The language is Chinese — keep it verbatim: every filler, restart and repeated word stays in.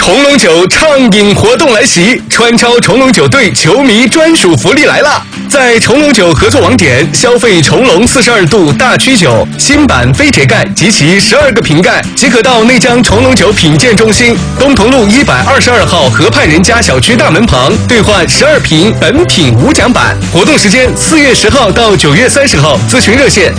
重龙酒畅饮活动来袭，川超重龙酒队球迷专属福利来啦！在重龙酒合作网点消费重龙四十二度大曲酒新版飞铁盖及其十二个瓶盖，即可到内江重龙酒品鉴中心东同路一百二十二号河畔人家小区大门旁兑换十二瓶本品无奖版。活动时间四月十号到九月三十号，咨询热线